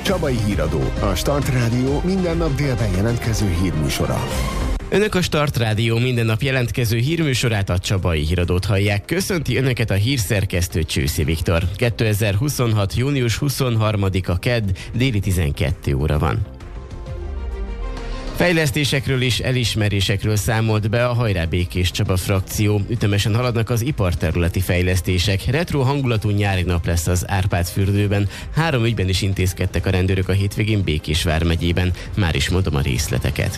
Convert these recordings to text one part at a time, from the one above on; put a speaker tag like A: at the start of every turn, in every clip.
A: Csabai Híradó, a Start Rádió minden nap délben jelentkező hírműsora.
B: Önök a Start Rádió minden nap jelentkező hírműsorát, a Csabai Híradót hallják. Köszönti Önöket a hírszerkesztő Csőszi Viktor. 2026. június 23-a kedd, déli 12 óra van. Fejlesztésekről és elismerésekről számolt be a Hajrá Békés Csaba frakció. Ütemesen haladnak az iparterületi fejlesztések. Retro hangulatú nyári nap lesz az Árpád-fürdőben. 3 ügyben is intézkedtek a rendőrök a hétvégén Békés vármegyében. Már is mondom a részleteket.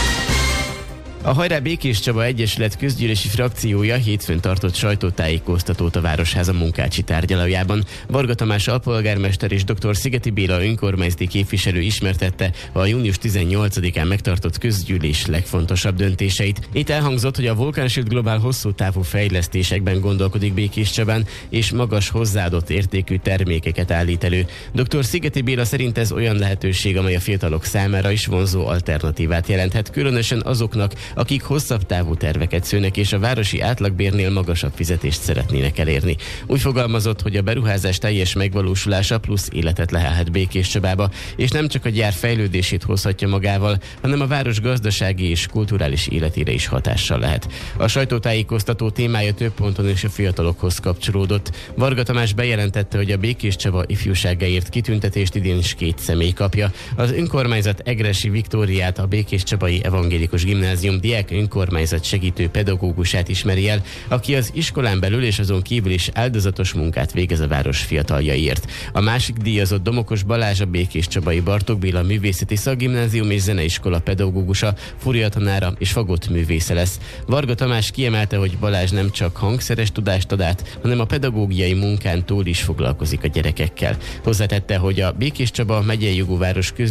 B: A Hajrá Békés Csaba Egyesület közgyűlési frakciója hétfőn tartott sajtótájékoztatót a Városháza munkácsi tárgyalójában. Varga Tamás alpolgármester és dr. Szigeti Béla önkormányzati képviselő ismertette a június 18-án megtartott közgyűlés legfontosabb döntéseit. Itt elhangzott, hogy a Vulcan Shield Global hosszú távú fejlesztésekben gondolkodik Békés Csabán, és magas hozzáadott értékű termékeket állít elő. Dr. Szigeti Béla szerint ez olyan lehetőség, amely a fiatalok számára is vonzó alternatívát jelenthet, különösen azoknak, akik hosszabb távú terveket szőnek és a városi átlagbérnél magasabb fizetést szeretnének elérni. Úgy fogalmazott, hogy a beruházás teljes megvalósulása plusz életet lehelhet Békés Csabába, és nem csak a gyár fejlődését hozhatja magával, hanem a város gazdasági és kulturális életére is hatással lehet. A sajtótájékoztató témája több ponton is a fiatalokhoz kapcsolódott. Varga Tamás bejelentette, hogy a Békés Csaba ifjúságáért kitüntetést idén is 2 személy kapja. Az önkormányzat Egressy Viktóriát, a Békés Csabai Evangélikus Gimnázium diák önkormányzat segítő pedagógusát ismeri el, aki az iskolán belül és azon kívül is áldozatos munkát végez a város fiataljaiért. A másik díjazott Domokos Balázs, a Békés Csabai Bartók Béla Művészeti Szakgimnázium és Zeneiskola pedagógusa, furiatanára és fagott művésze lesz. Varga Tamás kiemelte, hogy Balázs nem csak hangszeres tudást ad át, hanem a pedagógiai munkán túl is foglalkozik a gyerekekkel. Hozzátette, hogy a Békés Csaba megyei jogú város